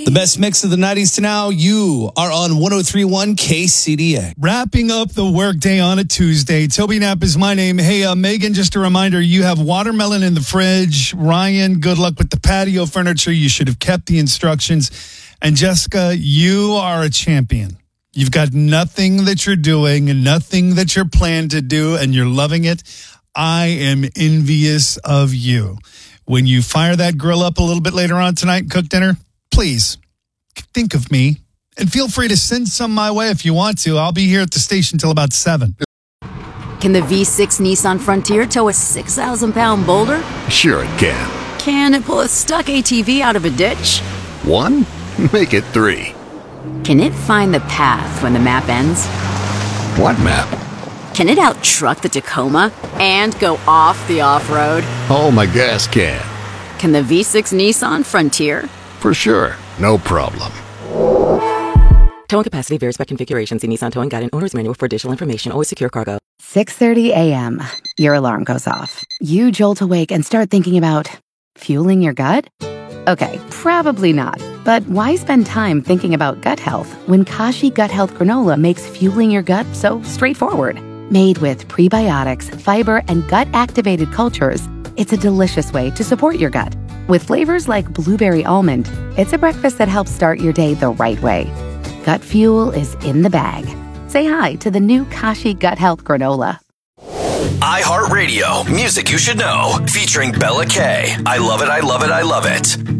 The best mix of the 90s to now. You are on 103.1 KCDA. Wrapping up the workday on a Tuesday. Toby Knapp is my name. Hey, Megan, just a reminder, you have watermelon in the fridge. Ryan, good luck with the patio furniture. You should have kept the instructions. And Jessica, you are a champion. You've got nothing that you're doing and nothing that you're planned to do, and you're loving it. I am envious of you. When you fire that grill up a little bit later on tonight and cook dinner, please think of me and feel free to send some my way if you want to. I'll be here at the station till about 7. Can the V6 Nissan Frontier tow a 6,000-pound boulder? Sure it can. Can it pull a stuck ATV out of a ditch? 1? Make it 3. Can it find the path when the map ends? What map? Can it out-truck the Tacoma and go off the off-road? Oh, my gas can. Can the V6 Nissan Frontier? For sure. No problem. Towing capacity varies by configuration. See Nissan Towing Guide and Owner's Manual for additional information. Always secure cargo. 6:30 a.m. Your alarm goes off. You jolt awake and start thinking about fueling your gut? Okay, probably not. But why spend time thinking about gut health when Kashi Gut Health Granola makes fueling your gut so straightforward? Made with prebiotics, fiber, and gut-activated cultures, it's a delicious way to support your gut. With flavors like blueberry almond, it's a breakfast that helps start your day the right way. Gut fuel is in the bag. Say hi to the new Kashi Gut Health Granola. iHeartRadio, music you should know, featuring Bella K. I love it, I love it, I love it.